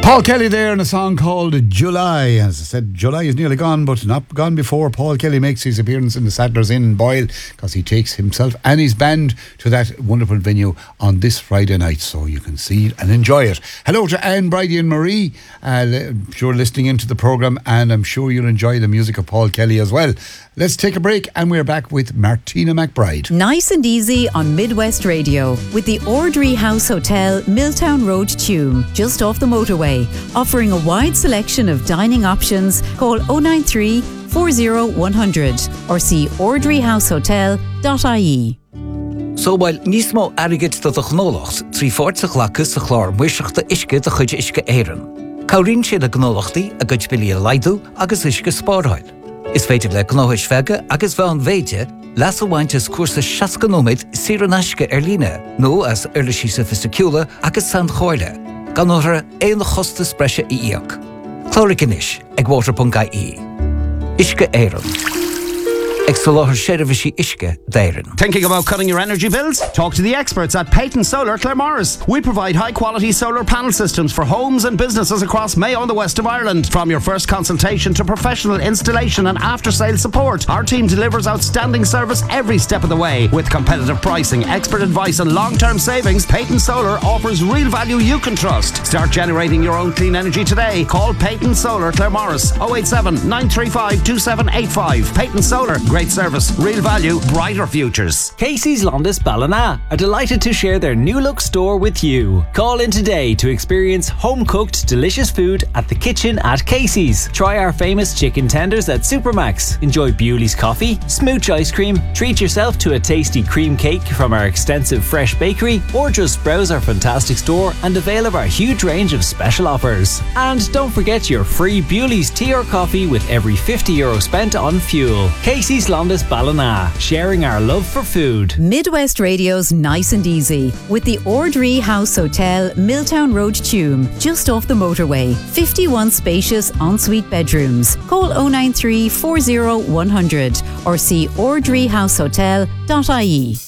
Paul Kelly there in a song called July. As I said, July is nearly gone, but not gone before Paul Kelly makes his appearance in the Sadler's Inn in Boyle, because he takes himself and his band to that wonderful venue on this Friday night, so you can see it and enjoy it. Hello to Anne, Bridie and Marie. You're listening into the programme, and I'm sure you'll enjoy the music of Paul Kelly as well. Let's take a break, and we're back with Martina McBride. Nice and easy on Midwest Radio with the Ordry House Hotel, Milltown Road, Tuam, just off the motorway. Offering a wide selection of dining options. Call 093 40 100 or see ordryhousehotel.ie. So while nísmó airgid do gnólacht, trí fórtach lachas a chlár muiseachta isce de chuid isce éireann. Cabhríonn siad a gnólachtaí a gcuid bilí a leidú agus isce spáráil. Is féidir le gnóthais feige agus bhean bhéide las a bhaintes cuasa 60 nóid siar an aisce líne, nó as eirlisí sa fisiciúla agus san choirle. Gan óthra éon chosta spreise íoc. Clóric inis ag water.ie. Isce éireann. Thinking about cutting your energy bills? Talk to the experts at Peyton Solar Claremorris. We provide high-quality solar panel systems for homes and businesses across Mayo and the west of Ireland. From your first consultation to professional installation and after-sales support, our team delivers outstanding service every step of the way. With competitive pricing, expert advice and long-term savings, Peyton Solar offers real value you can trust. Start generating your own clean energy today. Call Peyton Solar Claremorris 087 935 2785. Peyton Solar. Great service, real value, brighter futures. Casey's Londis Ballina are delighted to share their new look store with you. Call in today to experience home-cooked delicious food at the kitchen at Casey's. Try our famous chicken tenders at Supermax. Enjoy Bewley's coffee, smooch ice cream, treat yourself to a tasty cream cake from our extensive fresh bakery, or just browse our fantastic store and avail of our huge range of special offers. And don't forget your free Bewley's tea or coffee with every €50 spent on fuel. Casey's Londis Ballina, sharing our love for food. Midwest Radio's Nice and Easy with the Ordry House Hotel, Milltown Road, Tuam, just off the motorway. 51 spacious ensuite bedrooms. Call 093 40 100 or see ordryhousehotel.ie.